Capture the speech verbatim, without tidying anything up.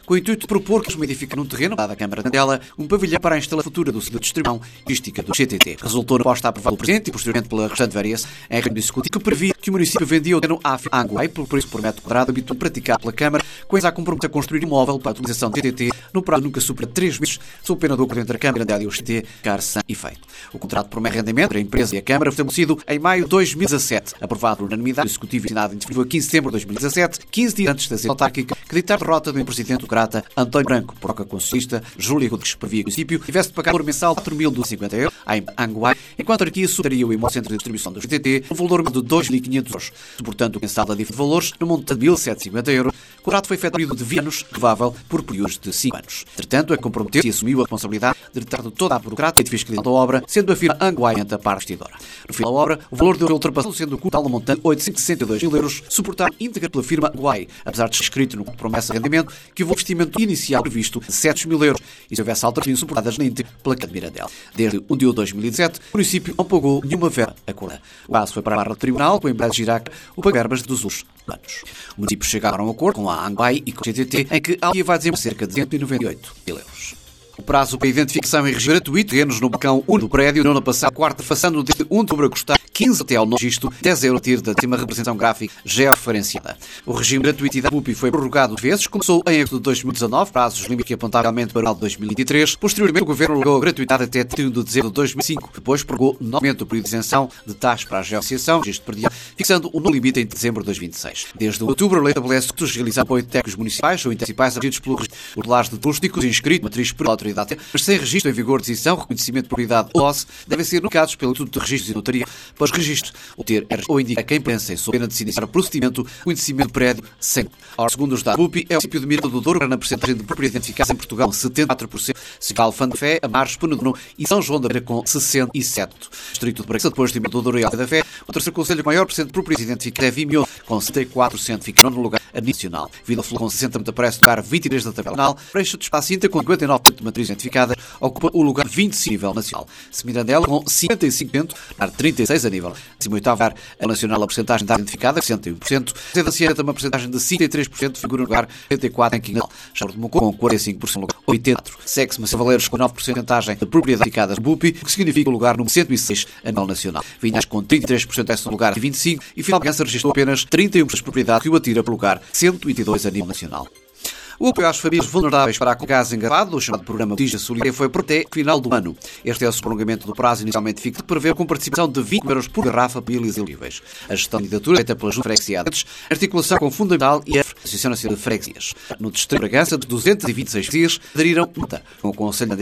com o intuito de propor que se edifique num terreno, dada a Câmara de Tondela, um pavilhão para a instalação futura do Centro de Distribuição Logística do C T T. Resultou na proposta aprovada pelo Presidente e posteriormente pela restante variação em reunião executiva que previa que o município vendia o terreno à Anguai pelo preço por metro quadrado habitual praticado pela Câmara, com a comprometer a construir imóvel para a utilização do C T T no prazo nunca supera três meses, sob pena do acordo entre a Câmara de Tondela e o C T T ficar sem efeito. O contrato promete arrendamento entre a empresa e a Câmara foi estabelecido em maio de dois mil e dezassete, aprovado por unanimidade do Executivo e assinado em definitivo a quinze de setembro de dois mil e dezassete, quinze dias antes da sessão autárquica, que ditar a derrota do presidente do Crata, António Branco, por troca conselhista, Júlia Rodrigues previa que o município tivesse de pagar por mensal quatro mil duzentos e cinquenta euros à Anguai, enquanto a autarquia suportaria o imóvel centro de distribuição do C T T no valor de dois mil e quinhentos euros, suportando o mensal da diferença de valores no montante de mil setecentos e cinquenta euros. O contrato foi feito no período de vinte anos, renovável por períodos de cinco anos. Entretanto, é comprometeu e assumiu a responsabilidade de tratar de toda a burocracia e de fiscalização da obra, sendo a firma Anguai a parte investidora. No final da obra, o valor deu ultrapassado, sendo o total do montante oitocentos e sessenta e dois mil euros, suportado íntegra pela firma Anguai, apesar de escrito no promessa de rendimento que o investimento inicial previsto de setecentos mil euros e se houvesse alterações suportadas na íntegra pela Câmara de Mirandela. Desde um de julho de dois mil e dezessete, o município não pagou nenhuma verba a cura. O caso foi para a barra do tribunal, com a empresa Girac, o pagar verbas dos últimos anos. O município chegaram a um acordo com a Anguai e com o C T T, em que a autarquia vai desembolsar cerca de cento e noventa e oito mil euros. O prazo para a identificação e registro gratuito, terrenos no balcão um do prédio, no ano passado, quarta, passando de um de outubro a custar quinze até ao novo registro, dez euros a tiro da última representação gráfica georreferenciada. O regime de gratuidade da B U P I foi prorrogado vezes, começou em agosto de dois mil e dezanove, prazos limites que apontavam realmente para o final de dois mil e vinte e três. Posteriormente, o Governo prorrogou a gratuidade até trinta e um de dezembro de dois mil e cinco. Depois, prorrogou novamente o período de isenção de taxas para a georreferenciação, registro predial, fixando o novo limite em dezembro de dois mil e vinte e seis. Desde outubro, a lei estabelece que os realizam apoio de técnicos municipais ou intermunicipais regidos pelo registro por lares de tústicos inscritos matriz pela autoridade, mas sem registro em vigor de decisão, reconhecimento de propriedade ou posse, devem ser notificados pelo Instituto de Registros e Notaria para os registros, ou ter ou indica quem pensa em sob pena de se iniciar o procedimento, conhecimento do prédio sem. Ora, segundo os dados da B U P I, é o município de Miranda do Douro, na percentagem de propriedade identificada em Portugal, setenta e quatro por cento, seguido Alfândega da Fé, Amares, Penedono e São João da Beira com sessenta e sete por cento. Distrito de Bragança, depois de Miranda do Douro e Alfândega da Fé, o terceiro concelho com maior percento de propriedade identificada é Vimeo, com setenta e quatro por cento, fica no lugar a nacional. Vila Flor com sessenta por cento, aparece no lugar vinte e três da tabela nacional. Freixo de Espaço Inter, com cinquenta e nove por cento de matriz identificada, ocupa o lugar vinte e cinco a nível nacional. Semirandela, com cinquenta e cinco por cento, lugar trinta e seis a nível. décimo oitavo lugar a nacional, a porcentagem da identificada, sessenta e um por cento. Zé da Sierra tem uma porcentagem de cinquenta e três por cento, figura no lugar oitenta e quatro por cento em Quingal. Chão de Mocó, com quarenta e cinco por cento, lugar oitenta por cento. Segue-se Massavaleiros, com nove por cento de porcentagem de propriedade identificada da B U P I, o que significa o lugar número cento e seis a nível nacional. Vinhas, com trinta e três por cento, é no lugar vinte e cinco por cento, e Final Bragança registrou apenas trinta e um por cento de propriedade, que o atira para o lugar cento e vinte e dois a nível nacional. O apoio às famílias vulneráveis para a gás engarrafado, o chamado programa Botija Solidária, foi por até final do ano. Este é o prolongamento do prazo inicialmente fixo, que prevê com participação de vinte euros por garrafa para famílias elegíveis. A gestão de candidatura feita pela Junta de Freguesia, articulação com o Fundamental e a Associação Nacional de Freguesias. No Distrito de Bragança, de duzentos e vinte e seis dias, aderiram com o Conselho